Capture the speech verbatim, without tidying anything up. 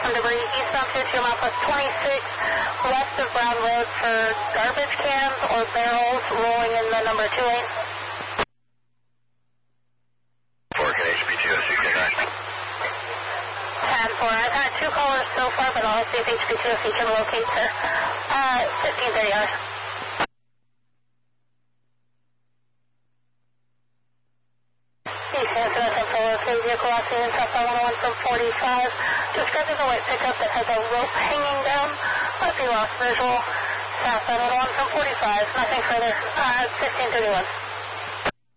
some debris eastbound two two mile plus twenty-six west of Brown Road for garbage cans or barrels rolling in the number two eight. four K H B two oh six nine. ten four. I've had two callers so far, but I'll see if H B two if he can locate sir. Uh, fifteen thirty hours. East Anson for located vehicle accident southbound one oh one from forty-five. Describing a white pickup that has a rope hanging down. Might be lost visual. Southbound one oh one from forty-five. Nothing further. Uh, fifteen thirty-one.